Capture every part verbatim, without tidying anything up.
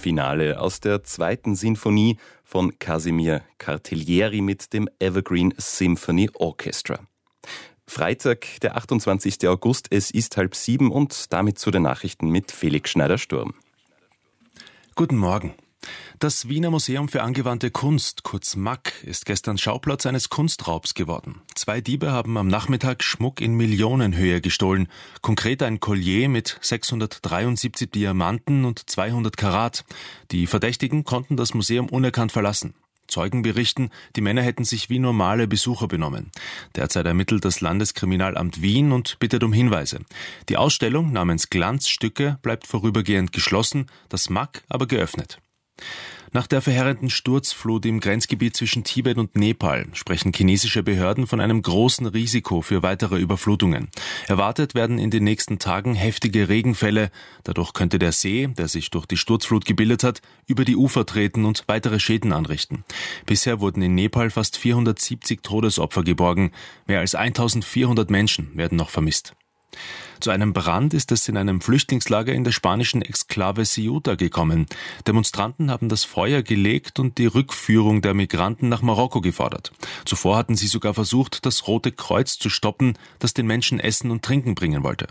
Finale aus der zweiten Sinfonie von Casimir Cartellieri mit dem Evergreen Symphony Orchestra. Freitag, der achtundzwanzigsten August, es ist halb sieben und damit zu den Nachrichten mit Felix Schneider-Sturm. Guten Morgen. Das Wiener Museum für angewandte Kunst, kurz M A K, ist gestern Schauplatz eines Kunstraubs geworden. Zwei Diebe haben am Nachmittag Schmuck in Millionenhöhe gestohlen. Konkret ein Collier mit sechshundertdreiundsiebzig Diamanten und zweihundert Karat. Die Verdächtigen konnten das Museum unerkannt verlassen. Zeugen berichten, die Männer hätten sich wie normale Besucher benommen. Derzeit ermittelt das Landeskriminalamt Wien und bittet um Hinweise. Die Ausstellung namens Glanzstücke bleibt vorübergehend geschlossen, das M A K aber geöffnet. Nach der verheerenden Sturzflut im Grenzgebiet zwischen Tibet und Nepal sprechen chinesische Behörden von einem großen Risiko für weitere Überflutungen. Erwartet werden in den nächsten Tagen heftige Regenfälle. Dadurch könnte der See, der sich durch die Sturzflut gebildet hat, über die Ufer treten und weitere Schäden anrichten. Bisher wurden in Nepal fast vierhundertsiebzig Todesopfer geborgen. Mehr als eintausendvierhundert Menschen werden noch vermisst. Zu einem Brand ist es in einem Flüchtlingslager in der spanischen Exklave Ceuta gekommen. Demonstranten haben das Feuer gelegt und die Rückführung der Migranten nach Marokko gefordert. Zuvor hatten sie sogar versucht, das Rote Kreuz zu stoppen, das den Menschen Essen und Trinken bringen wollte.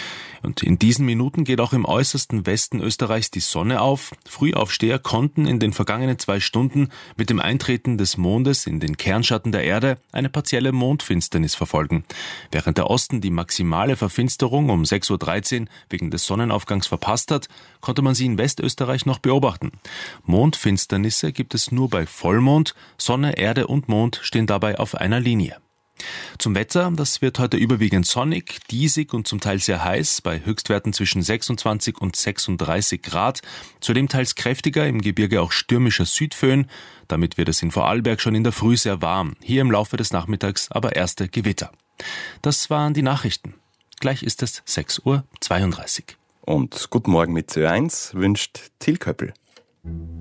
Und in diesen Minuten geht auch im äußersten Westen Österreichs die Sonne auf. Frühaufsteher konnten in den vergangenen zwei Stunden mit dem Eintreten des Mondes in den Kernschatten der Erde eine partielle Mondfinsternis verfolgen. Während der Osten die maximale Verfinsterung um sechs Uhr dreizehn wegen des Sonnenaufgangs verpasst hat, konnte man sie in Westösterreich noch beobachten. Mondfinsternisse gibt es nur bei Vollmond. Sonne, Erde und Mond stehen dabei auf einer Linie. Zum Wetter, das wird heute überwiegend sonnig, diesig und zum Teil sehr heiß, bei Höchstwerten zwischen sechsundzwanzig und sechsunddreißig Grad. Zudem teils kräftiger, im Gebirge auch stürmischer Südföhn. Damit wird es in Vorarlberg schon in der Früh sehr warm. Hier im Laufe des Nachmittags aber erste Gewitter. Das waren die Nachrichten. Gleich ist es sechs Uhr zweiunddreißig. Und guten Morgen mit C Ö eins wünscht Till Köppel.